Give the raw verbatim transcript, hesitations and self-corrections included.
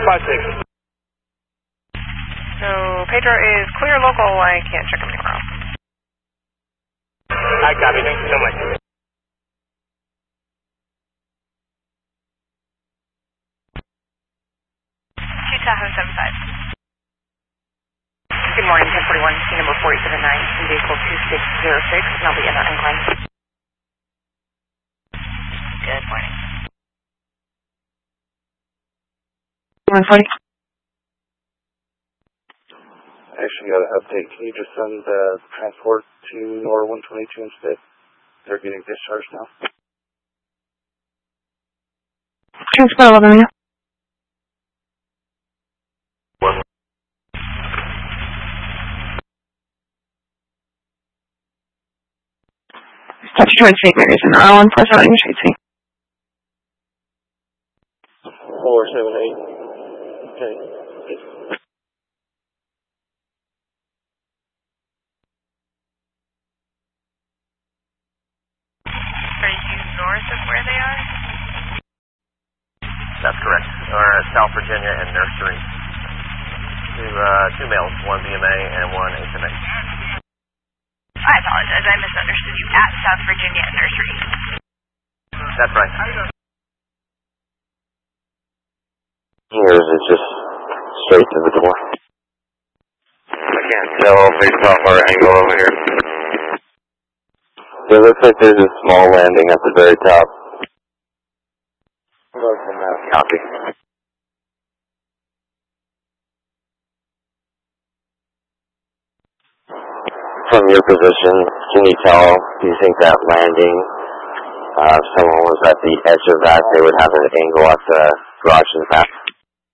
five six. So, Pedro is clear local. I can't check him anywhere else. I copy. Thank you so much. two Tahoe seven five. Good morning, ten forty-one, T number four eight seven nine, vehicle two six zero six, and I'll be in our incline. Good morning. one forty. Actually got an update. Can you just send the transport to Nora one twenty-two instead? They're getting discharged now. Transport eleven, yeah. Touch towards Saint Mary's and R one plus routing Shade C. four seven eight. Okay. Are you north of where they are? That's correct. Or South Virginia and Nursery. Two, uh, two males, one B M A and one H M A. I apologize, I misunderstood you. At South Virginia and Nursery. That's right. Yours is just straight to the door. I can't tell based off our angle over here. It looks like there's a small landing at the very top. Copy. From your position, can you tell, do you think that landing, uh, if someone was at the edge of that, they would have an angle at the garage in the back?